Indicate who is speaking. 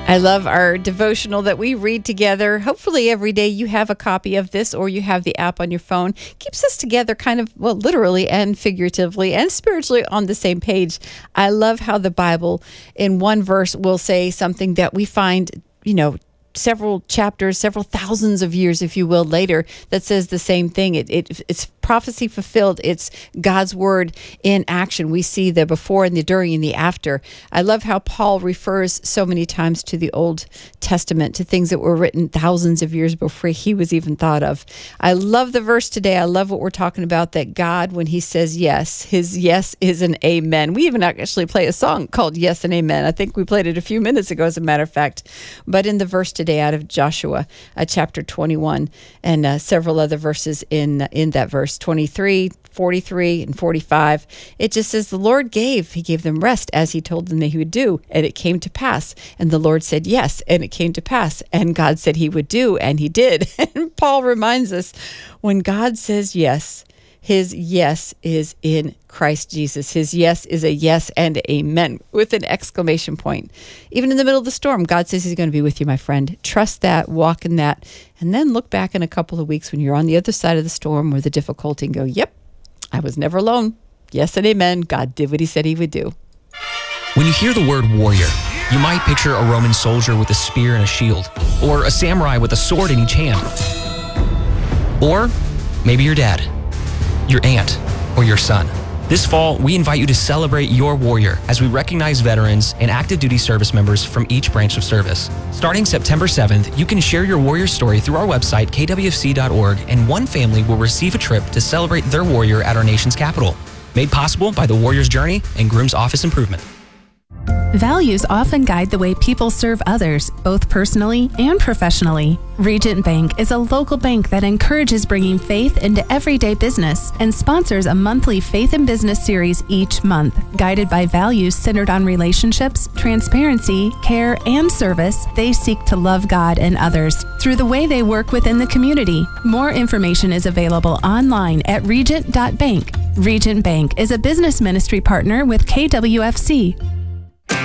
Speaker 1: I love our devotional that we read together. Hopefully every day you have a copy of this or you have the app on your phone. Keeps us together kind of, well, literally and figuratively and spiritually on the same page. I love how the Bible in one verse will say something that we find, several chapters, several thousands of years, if you will, later, that says the same thing. It's prophecy fulfilled. It's God's word in action. We see the before and the during and the after. I love how Paul refers so many times to the Old Testament, to things that were written thousands of years before he was even thought of. I love the verse today. I love what we're talking about, that God, when he says yes, his yes is an amen. We even actually play a song called Yes and Amen. I think we played it a few minutes ago, as a matter of fact. But in the verse today out of Joshua, chapter 21, and several other verses in that verse, 23, 43, and 45, it just says, the Lord gave. He gave them rest as he told them that he would do, and it came to pass. And the Lord said yes, and it came to pass. And God said he would do, and he did. And Paul reminds us, when God says yes, his yes is in Christ Jesus. His yes is a yes and amen with an exclamation point. Even in the middle of the storm, God says he's going to be with you, my friend. Trust that, walk in that, and then look back in a couple of weeks when you're on the other side of the storm or the difficulty and go, yep, I was never alone. Yes and amen. God did what he said he would do.
Speaker 2: When you hear the word warrior, you might picture a Roman soldier with a spear and a shield, or a samurai with a sword in each hand. Or maybe your dad, your aunt, or your son. This fall, we invite you to celebrate your warrior as we recognize veterans and active duty service members from each branch of service. Starting September 7th, you can share your warrior story through our website, kwfc.org, and one family will receive a trip to celebrate their warrior at our nation's capital. Made possible by the Warrior's Journey and Groom's Office Improvement.
Speaker 3: Values often guide the way people serve others, both personally and professionally. Regent Bank is a local bank that encourages bringing faith into everyday business and sponsors a monthly Faith in Business series each month. Guided by values centered on relationships, transparency, care, and service, they seek to love God and others through the way they work within the community. More information is available online at regent.bank. Regent Bank is a business ministry partner with KWFC.